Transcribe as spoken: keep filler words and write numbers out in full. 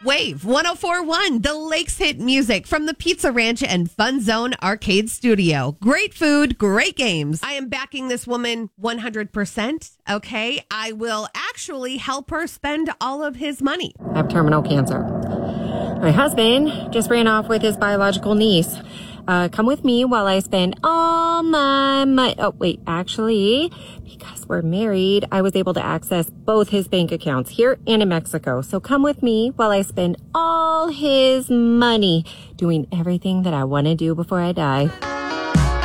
Wave one oh four point one, the Lakes hit music from the Pizza Ranch and Fun Zone Arcade Studio. Great food, great games. I am backing this woman one hundred percent. Okay, I will actually help her spend all of his money. I have terminal cancer. My husband just ran off with his biological niece. Uh, come with me while I spend all my money. Oh, wait, actually, because we're married, I was able to access both his bank accounts here and in Mexico. So come with me while I spend all his money doing everything that I want to do before I die.